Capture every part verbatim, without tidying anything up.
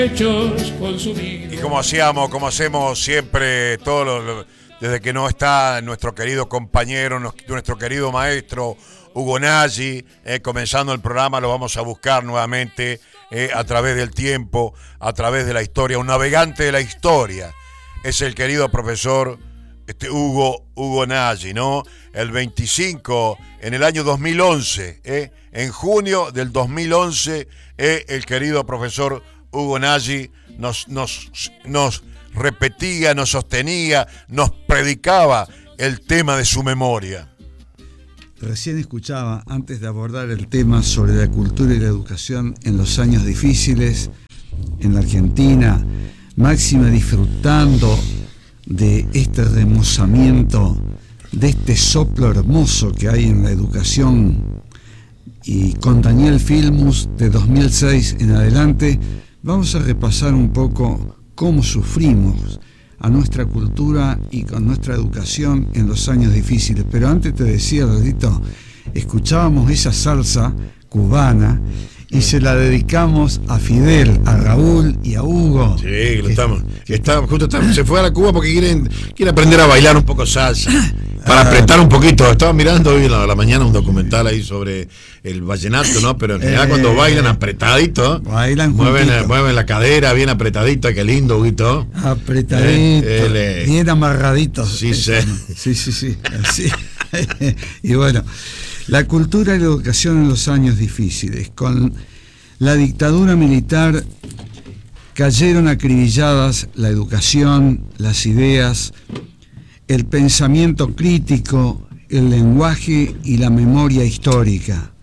Y como hacíamos, como hacemos siempre, todos los, desde que no está nuestro querido compañero, nuestro querido maestro Hugo Nagy, eh, comenzando el programa, lo vamos a buscar nuevamente eh, a través del tiempo, a través de la historia. Un navegante de la historia es el querido profesor este, Hugo, Hugo Nagy, ¿no? El veinticinco, en el año dos mil once, eh, en junio del dos mil once, eh, el querido profesor Hugo Nagy nos, nos, nos repetía, nos sostenía, nos predicaba el tema de su memoria. Recién escuchaba, antes de abordar el tema sobre la cultura y la educación en los años difíciles en la Argentina, máxima disfrutando de este remozamiento, de este soplo hermoso que hay en la educación, y con Daniel Filmus de dos mil seis en adelante, vamos a repasar un poco cómo sufrimos a nuestra cultura y con nuestra educación en los años difíciles. Pero antes te decía, Rodito, escuchábamos esa salsa cubana y se la dedicamos a Fidel, a Raúl y a Hugo. Sí, que, estamos, que estamos, justo estamos, se fue a la Cuba porque quieren, quieren aprender a bailar un poco salsa. Para apretar un poquito. Estaba mirando hoy a la mañana un documental ahí sobre el vallenato, ¿no? Pero en general eh, cuando bailan apretadito, bailan mueven, mueven la cadera bien apretadito, qué lindo, Huguito. Apretadito, eh, bien amarradito. Sí, sí. Sí, sí, sí. Así. Y bueno, la cultura y la educación en los años difíciles. Con la dictadura militar cayeron acribilladas la educación, las ideas, el pensamiento crítico, el lenguaje y la memoria histórica.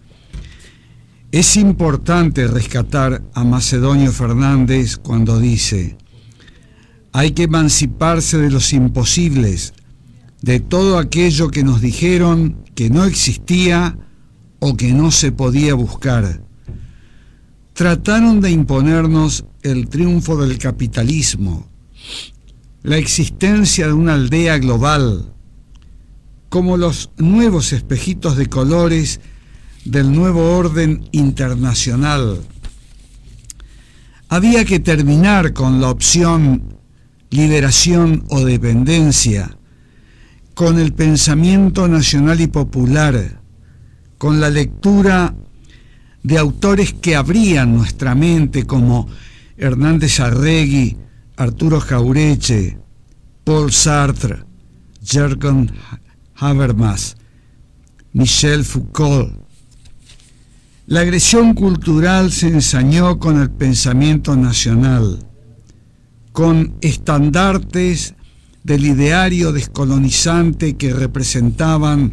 Es importante rescatar a Macedonio Fernández cuando dice: hay que emanciparse de los imposibles, de todo aquello que nos dijeron que no existía o que no se podía buscar. Trataron de imponernos el triunfo del capitalismo, la existencia de una aldea global, como los nuevos espejitos de colores del nuevo orden internacional. Había que terminar con la opción liberación o dependencia, con el pensamiento nacional y popular, con la lectura de autores que abrían nuestra mente como Hernández Arregui, Arturo Jauretche, Paul Sartre, Jürgen Habermas, Michel Foucault. La agresión cultural se ensañó con el pensamiento nacional, con estandartes del ideario descolonizante que representaban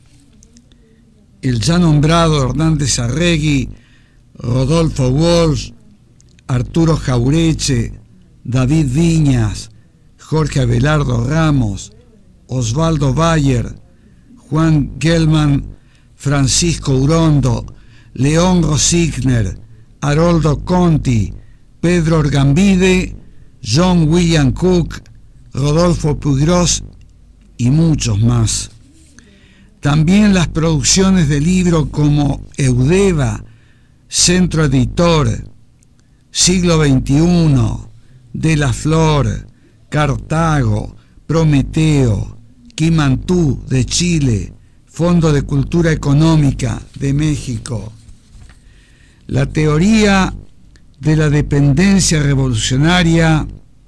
el ya nombrado Hernández Arregui, Rodolfo Walsh, Arturo Jauretche, David Viñas, Jorge Abelardo Ramos, Osvaldo Bayer, Juan Gelman, Francisco Urondo, León Rosigner, Haroldo Conti, Pedro Orgambide, John William Cook, Rodolfo Puigros y muchos más. También las producciones de libros como Eudeva, Centro Editor, Siglo veintiuno, De la Flor, Cartago, Prometeo, Quimantú de Chile, Fondo de Cultura Económica de México. La teoría de la dependencia revolucionaria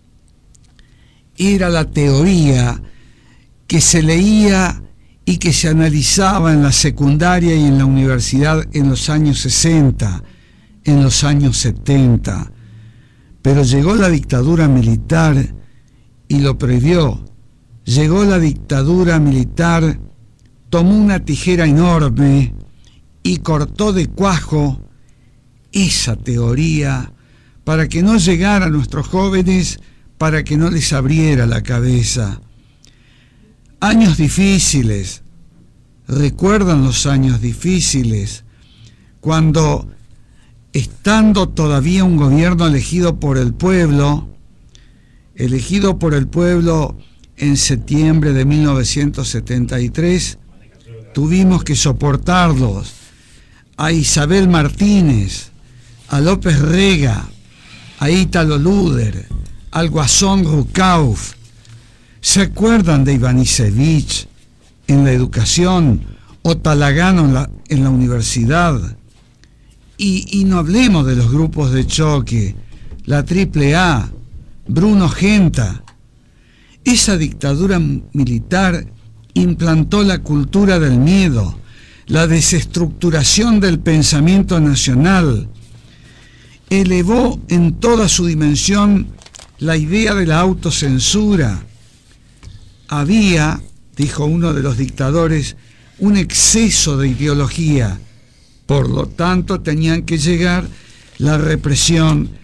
era la teoría que se leía y que se analizaba en la secundaria y en la universidad en los años sesenta, en los años setenta. Pero llegó la dictadura militar y lo prohibió. Llegó la dictadura militar, tomó una tijera enorme y cortó de cuajo esa teoría para que no llegara a nuestros jóvenes, para que no les abriera la cabeza. Años difíciles, recuerdan los años difíciles, cuando, estando todavía un gobierno elegido por el pueblo, elegido por el pueblo en septiembre de mil novecientos setenta y tres, tuvimos que soportarlos, a Isabel Martínez, a López Rega, a Ítalo Luder, al Guasón Rukauf. ¿Se acuerdan de Ivanišević en la educación o Talagano en la, en la universidad? Y, y no hablemos de los grupos de choque, la triple A, Bruno Genta. Esa dictadura militar implantó la cultura del miedo, la desestructuración del pensamiento nacional, elevó en toda su dimensión la idea de la autocensura. Había, dijo uno de los dictadores, un exceso de ideología, por lo tanto tenían que llegar la represión